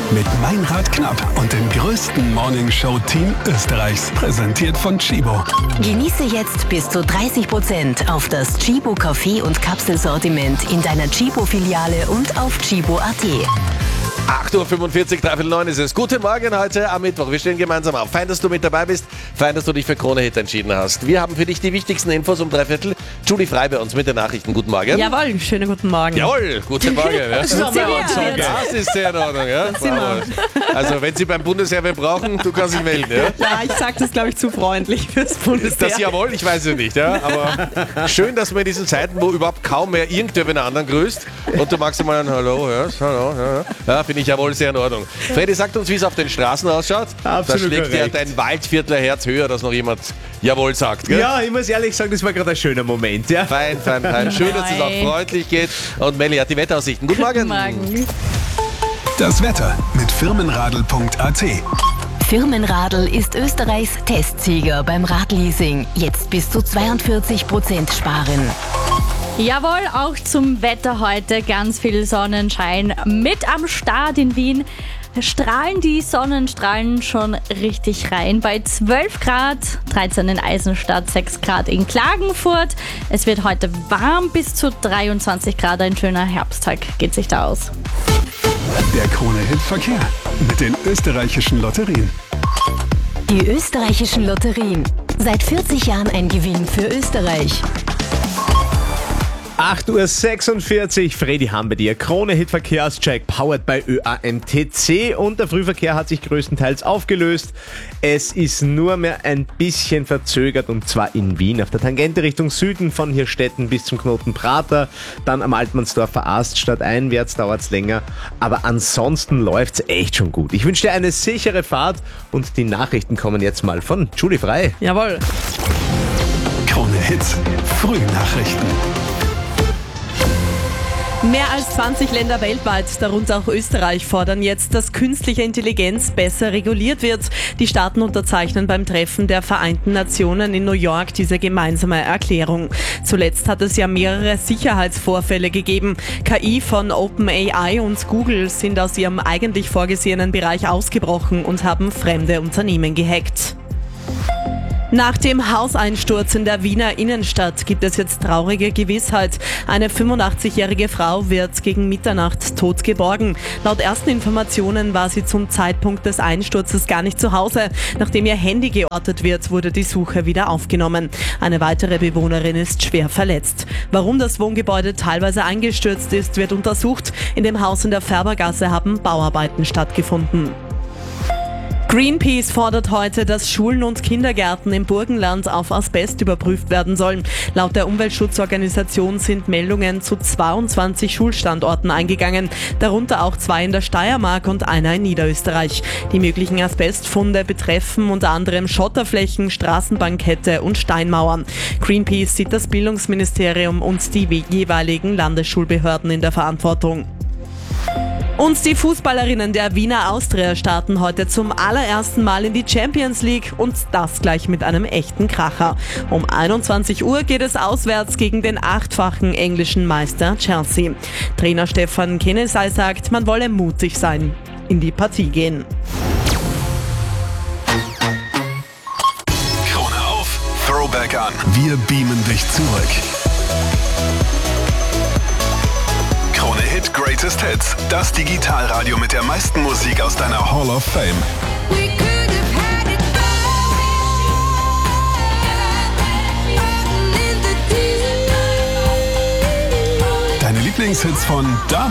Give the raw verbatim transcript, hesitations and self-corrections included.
Mit Meinrad Knapp und dem größten Morningshow-Team Österreichs. Präsentiert von Tchibo. Genieße jetzt bis zu dreißig Prozent auf das Tchibo Kaffee- und Kapselsortiment in deiner Tchibo-Filiale und auf tchibo punkt at. acht Uhr fünfundvierzig, dreiviertel neun ist es. Guten Morgen heute am Mittwoch. Wir stehen gemeinsam auf. Fein, dass du mit dabei bist. Fein, dass du dich für Krone Hit entschieden hast. Wir haben für dich die wichtigsten Infos um dreiviertel. Julie Frei bei uns mit den Nachrichten. Guten Morgen. Jawohl, schönen guten Morgen. Jawohl, guten Morgen. Ja. Das, das, das ist sehr in Ordnung. Ja? Also wenn Sie beim Bundesheer wen brauchen, du kannst dich melden. Ja, ja ich sage das, glaube ich, zu freundlich fürs Bundesheer. Das Jawohl, ich weiß es nicht. Ja? Aber schön, dass wir in diesen Zeiten, wo überhaupt kaum mehr irgendwer einen anderen grüßt und du magst mal ein Hallo, ja, Hallo, ja, ja finde ich Jawohl sehr in Ordnung. Freddy, sagt uns, wie es auf den Straßen ausschaut. Absolut da schlägt korrekt. ja dein Waldviertler Herz höher, dass noch jemand Jawohl sagt. Gell? Ja, ich muss ehrlich sagen, das war gerade ein schöner Moment. Ja. Fein, fein, fein. Schön, dass es auch freundlich geht. Und Melli hat die Wetteraussichten. Guten Morgen. Guten Morgen. Das Wetter mit firmenradl punkt at. Firmenradl ist Österreichs Testsieger beim Radleasing. Jetzt bis zu zweiundvierzig Prozent sparen. Jawohl, auch zum Wetter heute ganz viel Sonnenschein mit am Start in Wien. Strahlen die Sonnenstrahlen schon richtig rein. Bei zwölf Grad, dreizehn in Eisenstadt, sechs Grad in Klagenfurt. Es wird heute warm, bis zu dreiundzwanzig Grad. Ein schöner Herbsttag geht sich da aus. Der Krone Hit Verkehr mit den österreichischen Lotterien. Die österreichischen Lotterien. Seit vierzig Jahren ein Gewinn für Österreich. acht Uhr sechsundvierzig, Freddy haben bei dir. Krone Hit Verkehrscheck, powered by Ö A M T C, und der Frühverkehr hat sich größtenteils aufgelöst. Es ist nur mehr ein bisschen verzögert, und zwar in Wien. Auf der Tangente Richtung Süden von Hirstetten bis zum Knoten Prater, dann am Altmannsdorfer Ast stadteinwärts dauert es länger, aber ansonsten läuft es echt schon gut. Ich wünsche dir eine sichere Fahrt, und die Nachrichten kommen jetzt mal von Julie Frei. Jawohl. Krone Hits, Frühnachrichten. Mehr als zwanzig Länder weltweit, darunter auch Österreich, fordern jetzt, dass künstliche Intelligenz besser reguliert wird. Die Staaten unterzeichnen beim Treffen der Vereinten Nationen in New York diese gemeinsame Erklärung. Zuletzt hat es ja mehrere Sicherheitsvorfälle gegeben. K I von OpenAI und Google sind aus ihrem eigentlich vorgesehenen Bereich ausgebrochen und haben fremde Unternehmen gehackt. Nach dem Hauseinsturz in der Wiener Innenstadt gibt es jetzt traurige Gewissheit. Eine fünfundachtzigjährige Frau wird gegen Mitternacht tot geborgen. Laut ersten Informationen war sie zum Zeitpunkt des Einsturzes gar nicht zu Hause. Nachdem ihr Handy geortet wird, wurde die Suche wieder aufgenommen. Eine weitere Bewohnerin ist schwer verletzt. Warum das Wohngebäude teilweise eingestürzt ist, wird untersucht. In dem Haus in der Färbergasse haben Bauarbeiten stattgefunden. Greenpeace fordert heute, dass Schulen und Kindergärten im Burgenland auf Asbest überprüft werden sollen. Laut der Umweltschutzorganisation sind Meldungen zu zweiundzwanzig Schulstandorten eingegangen, darunter auch zwei in der Steiermark und einer in Niederösterreich. Die möglichen Asbestfunde betreffen unter anderem Schotterflächen, Straßenbankette und Steinmauern. Greenpeace sieht das Bildungsministerium und die jeweiligen Landesschulbehörden in der Verantwortung. Und die Fußballerinnen der Wiener Austria starten heute zum allerersten Mal in die Champions League, und das gleich mit einem echten Kracher. Um einundzwanzig Uhr geht es auswärts gegen den achtfachen englischen Meister Chelsea. Trainer Stefan Kenesay sagt, man wolle mutig sein, in die Partie gehen. Krone auf, Throwback an. Wir beamen dich zurück. Krone Hit Greatest Hits, das Digitalradio mit der meisten Musik aus deiner Hall of Fame. Deine Lieblingshits von da